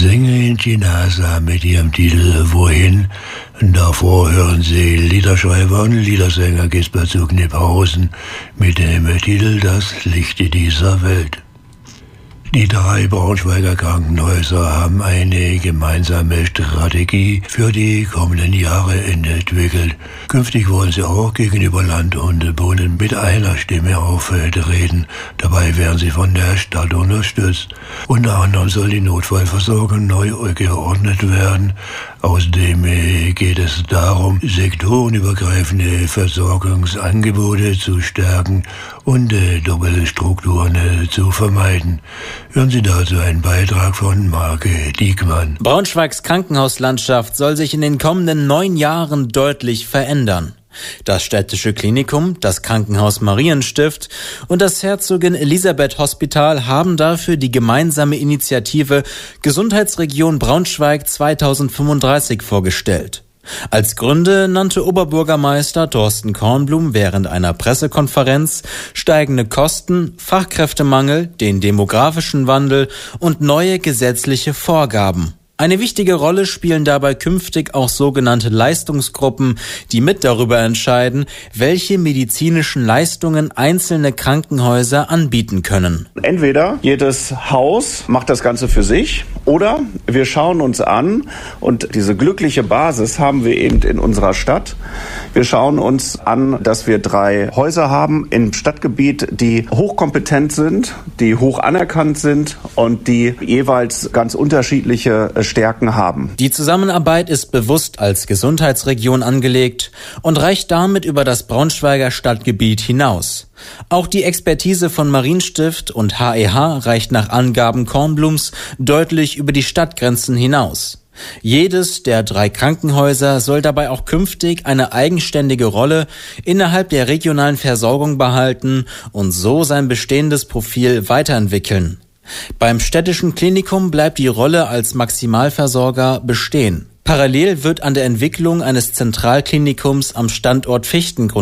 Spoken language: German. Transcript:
singen Chinasa mit ihrem Titel Wohin. Davor hören Sie Liederschreiber und Liedersänger Gisbert zu Kniphausen mit dem Titel Das Licht dieser Welt. Die 3 Braunschweiger Krankenhäuser haben eine gemeinsame Strategie für die kommenden Jahre entwickelt. Künftig wollen sie auch gegenüber Land und Bund mit einer Stimme auftreten. Dabei werden sie von der Stadt unterstützt. Unter anderem soll die Notfallversorgung neu geordnet werden. Außerdem geht es darum, sektorenübergreifende Versorgungsangebote zu stärken und Doppelstrukturen zu vermeiden. Hören Sie dazu einen Beitrag von Marke Diekmann. Braunschweigs Krankenhauslandschaft soll sich in den kommenden 9 Jahren deutlich verändern. Das Städtische Klinikum, das Krankenhaus Marienstift und das Herzogin Elisabeth Hospital haben dafür die gemeinsame Initiative Gesundheitsregion Braunschweig 2035 vorgestellt. Als Gründe nannte Oberbürgermeister Thorsten Kornblum während einer Pressekonferenz steigende Kosten, Fachkräftemangel, den demografischen Wandel und neue gesetzliche Vorgaben. Eine wichtige Rolle spielen dabei künftig auch sogenannte Leistungsgruppen, die mit darüber entscheiden, welche medizinischen Leistungen einzelne Krankenhäuser anbieten können. Entweder jedes Haus macht das Ganze für sich oder wir schauen uns an, und diese glückliche Basis haben wir eben in unserer Stadt. Wir schauen uns an, dass wir 3 Häuser haben im Stadtgebiet, die hochkompetent sind, die hoch anerkannt sind und die jeweils ganz unterschiedliche Stärken haben. Die Zusammenarbeit ist bewusst als Gesundheitsregion angelegt und reicht damit über das Braunschweiger Stadtgebiet hinaus. Auch die Expertise von Marienstift und HEH reicht nach Angaben Kornblums deutlich über die Stadtgrenzen hinaus. Jedes der 3 Krankenhäuser soll dabei auch künftig eine eigenständige Rolle innerhalb der regionalen Versorgung behalten und so sein bestehendes Profil weiterentwickeln. Beim Städtischen Klinikum bleibt die Rolle als Maximalversorger bestehen. Parallel wird an der Entwicklung eines Zentralklinikums am Standort Fichtengrund